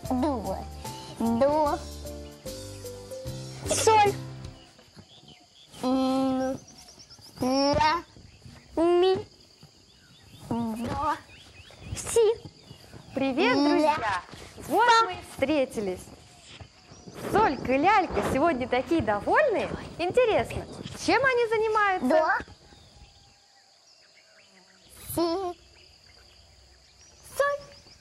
До. До. Соль. Ля. Ми. До. Си. Привет, друзья! Вот мы и встретились. Солька и Лялька сегодня такие довольные. Интересно, чем они занимаются? До. Си. Соль.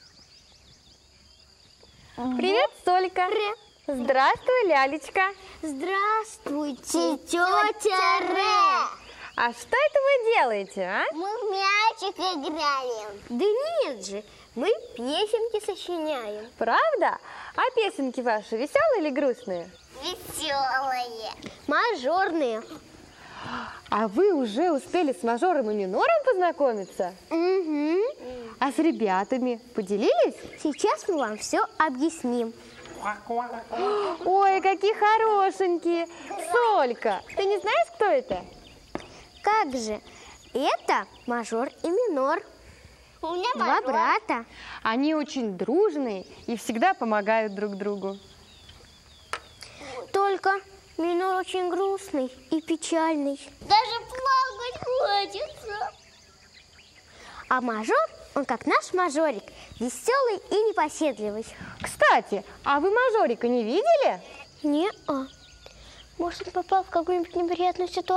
Привет, Солька! Здравствуй, Лялечка! Здравствуйте, тетя Ре! А что это вы делаете, а? Мы в мячик играем. Да нет же, мы песенки сочиняем. Правда? А песенки ваши веселые или грустные? Веселые. Мажорные. А вы уже успели с мажором и минором познакомиться? Угу. А с ребятами поделились? Сейчас мы вам все объясним. Ой, какие хорошенькие! Солька, ты не знаешь, кто это? Как же? Это мажор и минор. У меня два брата. Они очень дружные и всегда помогают друг другу. Только минор очень грустный и печальный. Даже плакать хочется. А мажор, он как наш мажорик, веселый и непоседливый. Кстати, а вы мажорика не видели? Не-а. Может, он попал в какую-нибудь неприятную ситуацию?